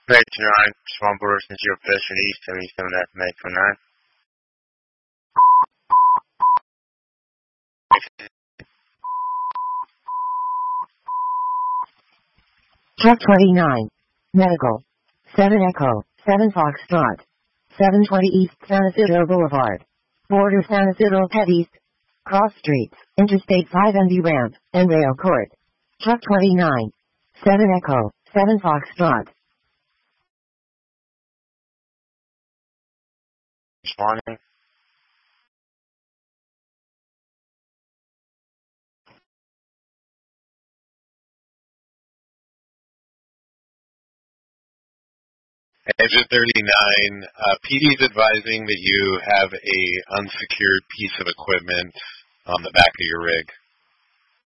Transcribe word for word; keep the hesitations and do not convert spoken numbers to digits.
Page nine, Swan Brewers and Zero Fish at East seventy-seven F May twenty-nine. Truck twenty-nine. Medical. seven Echo, seven Foxtrot. seven twenty East San Isidro Boulevard. Border San Isidro Pet East. Cross Streets, Interstate five and the Ramp, and Rail Court. Truck twenty-nine. seven Echo, seven Foxtrot. Responding. Exit thirty-nine, uh, P D is advising that you have a unsecured piece of equipment on the back of your rig.